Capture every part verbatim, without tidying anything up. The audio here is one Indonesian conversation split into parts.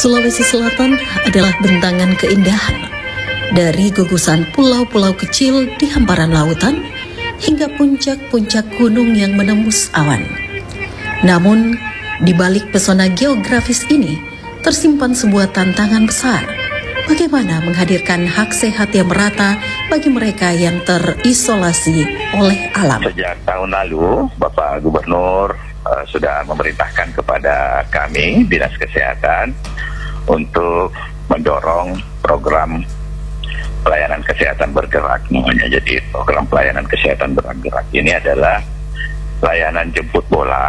Sulawesi Selatan adalah bentangan keindahan, dari gugusan pulau-pulau kecil di hamparan lautan hingga puncak-puncak gunung yang menembus awan. Namun, di balik pesona geografis ini tersimpan sebuah tantangan besar. Bagaimana menghadirkan hak sehat yang merata bagi mereka yang terisolasi oleh alam? Sejak tahun lalu, Bapak Gubernur uh, sudah memerintahkan kepada kami, Dinas Kesehatan, untuk mendorong program pelayanan kesehatan bergerak. Namanya jadi program pelayanan kesehatan bergerak ini adalah pelayanan jemput bola.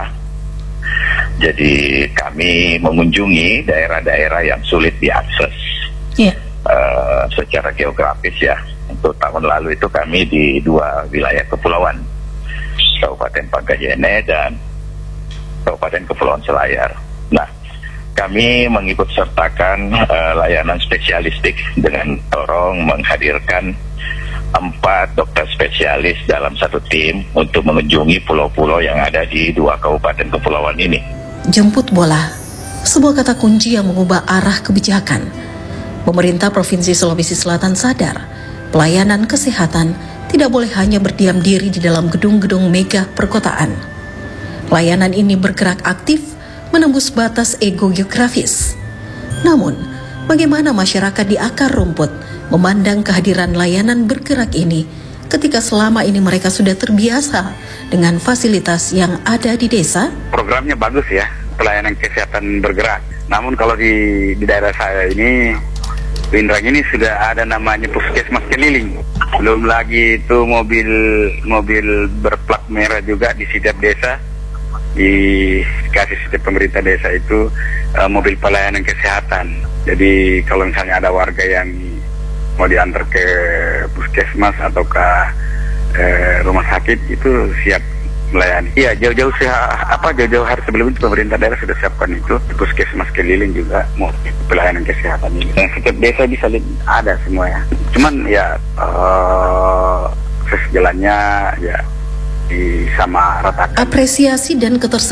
Jadi kami mengunjungi daerah-daerah yang sulit diakses. Yeah. Uh, secara geografis ya. Untuk tahun lalu itu kami di dua wilayah kepulauan, Kabupaten Pangkajene dan Kabupaten Kepulauan Selayar. Nah, kami mengikut sertakan uh, layanan spesialistik dengan dorong menghadirkan empat dokter spesialis dalam satu tim untuk mengunjungi pulau-pulau yang ada di dua kabupaten kepulauan ini. Jemput bola, sebuah kata kunci yang mengubah arah kebijakan. Pemerintah Provinsi Sulawesi Selatan sadar, pelayanan kesehatan tidak boleh hanya berdiam diri di dalam gedung-gedung mega perkotaan. Layanan ini bergerak aktif menembus batas ego geografis. Namun, bagaimana masyarakat di akar rumput memandang kehadiran layanan bergerak ini ketika selama ini mereka sudah terbiasa dengan fasilitas yang ada di desa? Programnya bagus ya, pelayanan kesehatan bergerak. Namun kalau di, di daerah saya ini, Windrang ini sudah ada namanya puskesmas keliling. Belum lagi itu mobil mobil berplat merah juga di setiap desa. Dikasih setiap pemerintah desa itu uh, mobil pelayanan kesehatan. Jadi kalau misalnya ada warga yang mau diantar ke puskesmas atau ke uh, rumah sakit itu siap melayani. Iya, jauh-jauh sih apa jauh-jauh hari sebelum itu pemerintah daerah sudah siapkan itu di puskesmas keliling juga mau pelayanan kesehatan ini. Dan setiap desa bisa ada semua ya. Cuman ya uh, jalannya ya di sama rata. Apresiasi dan ketersediaan